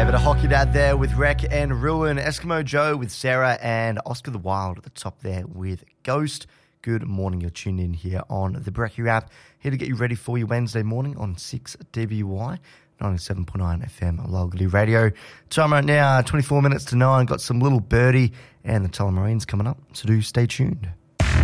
bit of Hockey Dad there with Wreck and Ruin. Eskimo Joe with Sarah and Oscar the Wild at the top there with Ghost. Good morning. You're tuned in here on the Brekkie Wrap. Here to get you ready for your Wednesday morning on 6DBY, 97.9 FM Logality Radio. Time right now, 24 minutes to 9. Got some Little Birdie and the Tullamarines coming up, so do stay tuned.